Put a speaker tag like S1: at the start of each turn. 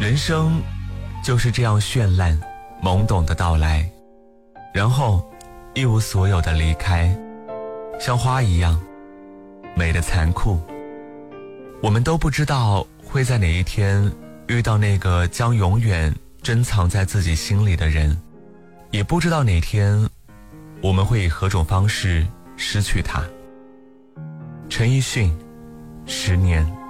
S1: 人生就是这样绚烂懵懂的到来，然后一无所有的离开，像花一样美的残酷。我们都不知道会在哪一天遇到那个将永远珍藏在自己心里的人，也不知道哪天我们会以何种方式失去他。陈奕迅，10年。